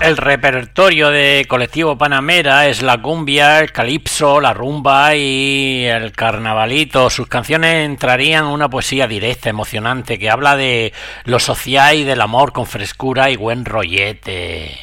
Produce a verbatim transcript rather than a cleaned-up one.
El repertorio de Colectivo Panamera es la cumbia, el calipso, la rumba y el carnavalito. Sus canciones entrarían en una poesía directa, emocionante, que habla de lo social y del amor con frescura y buen rollete.